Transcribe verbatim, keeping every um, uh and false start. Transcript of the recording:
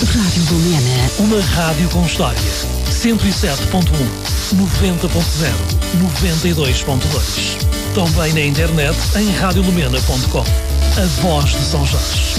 Rádio Lumena. Uma rádio com história. cento e sete ponto um, noventa ponto zero, noventa e dois ponto dois. Também na internet em rádio lumena ponto com. A voz de São Jorge.